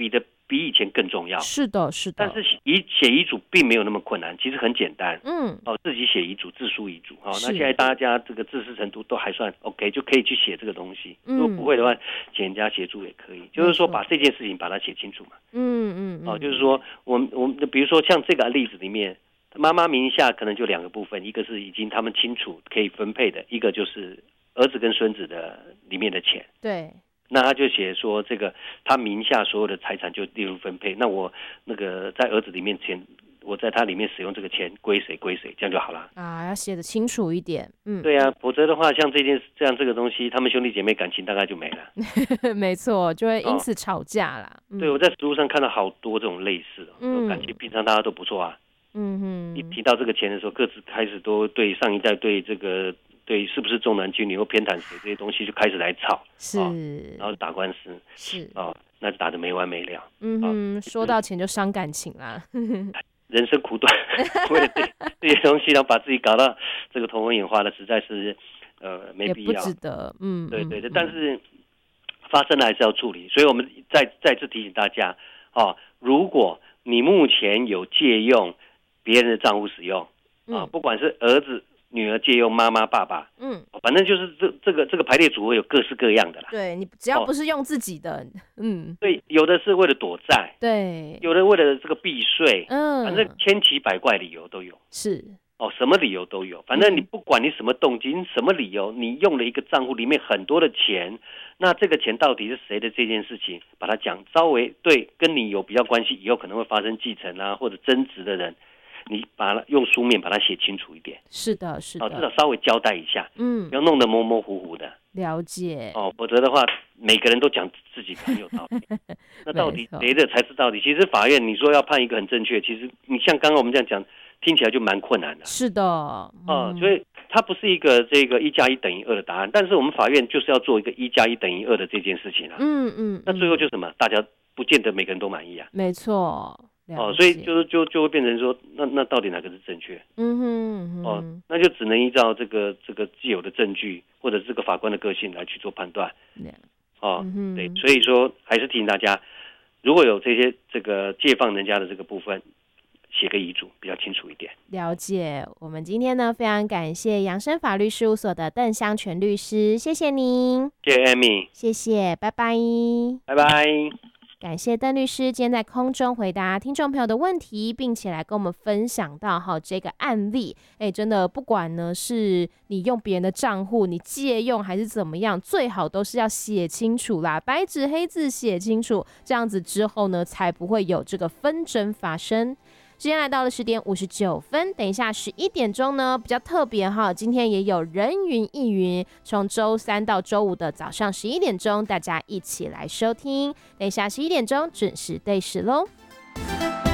比以前更重要。 是的，是的。 但是写遗嘱并没有那么困难，其实很简单。自己写遗嘱、自书遗嘱。那现在大家这个知识程度都还算 OK， 就可以去写这个东西。如果不会的话，请人家协助也可以。就是说把这件事情把它写清楚嘛。就是说我们比如说像这个例子里面，妈妈名下可能就2个部分，一个是已经他们清楚可以分配的，一个就是儿子跟孙子的里面的钱。 对。 那他就写说，这个他名下所有的财产就列入分配。那我那个在儿子里面钱，我在他里面使用这个钱归谁，这样就好了。 要写得清楚一点。 对啊，否则的话，像这个东西，他们兄弟姐妹感情大概就没了。 没错，就会因此吵架啦。 对，我在实务上看到好多这种类似的，感情平常大家都不错啊。一提到这个钱的时候，各自开始都对上一代对这个。对，是不是重男轻女或偏袒谁这些东西就开始来吵， 是， 然后打官司， 是， 那打得没完没了。 说到钱就伤感情啦。 人生苦短，为了这些东西，然后把自己搞到这个头昏眼花的，实在是没必要， 也不值得。 对，但是发生了还是要处理，所以我们再次提醒大家，如果你目前有借用别人的账户使用，不管是儿子。女儿借用妈妈、爸爸，反正就是这个排列组合有各式各样的啦。 对，你只要不是用自己的， 对，有的是为了躲债， 对， 有的为了这个避税，反正千奇百怪理由都有。 是， 什么理由都有，反正你不管你什么动机、什么理由，你用了一个账户里面很多的钱，那这个钱到底是谁的这件事情，把它讲稍微对跟你有比较关系，以后可能会发生继承啊或者增值的人。你把它用书面把它写清楚一点， 是的，至少稍微交代一下，不要弄得模模糊糊的。 了解。 否则的话，每个人都讲自己很有道理，那到底谁的才是道理？其实法院你说要判一个很正确，其实你像刚刚我们这样讲，听起来就蛮困难的。 是的， 所以它不是一个这个1+1等于2的答案，但是我们法院就是要做一个1+1等于2的这件事情啊。那最后就什么？大家不见得每个人都满意啊。 没错。 所以就会变成说，那到底哪个是正确？那就只能依照这个既有的证据或者这个法官的个性来去做判断。对，所以说还是提醒大家，如果有这些这个借放人家的这个部分，写个遗嘱比较清楚一点。 了解。我们今天呢非常感谢扬生法律事务所的邓湘全律师，谢谢您。 谢谢 Amy， 谢谢，拜拜。 拜拜。 感谢邓律师今天在空中回答听众朋友的问题，并且来跟我们分享到这个案例。真的不管呢是你用别人的账户，你借用还是怎么样，最好都是要写清楚啦，白纸黑字写清楚，这样子之后呢才不会有这个纷争发生。时间来到了10点59分，等一下11点钟呢比较特别今天也有人云亦云，从周3到周5的早上11点钟，大家一起来收听。等一下11点钟准时对时咯。